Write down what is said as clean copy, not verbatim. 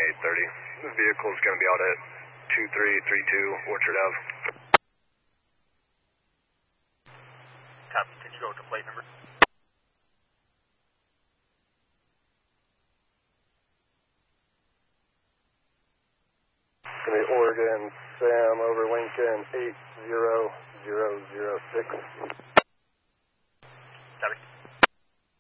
830. The vehicle is going to be out at 2332 Orchard Ave. Copy. Can you go with the plate number? It's going to be Oregon Sam over Lincoln 80006. Copy.